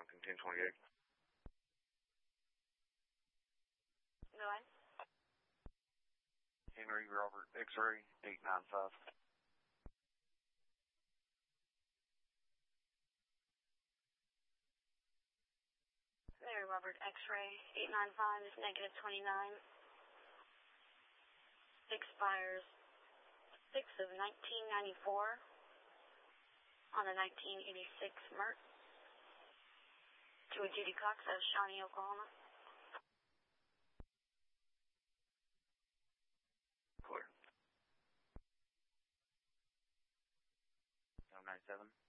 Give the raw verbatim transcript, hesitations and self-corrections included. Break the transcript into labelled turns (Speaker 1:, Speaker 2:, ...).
Speaker 1: Duncan ten twenty-eight.
Speaker 2: Go ahead.
Speaker 1: Henry Robert X-ray eight nine five.
Speaker 2: Henry Robert X-ray eight nine five is negative twenty-nine. Expires six of nineteen ninety-four on a nineteen eighty-six Mert to a Judy Cox of Shawnee, Oklahoma.
Speaker 1: Clear. seven nine seven.